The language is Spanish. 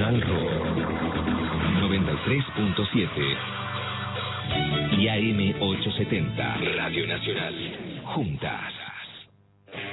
Nacional Rock 93.7 y AM 870 Radio Nacional. Juntas.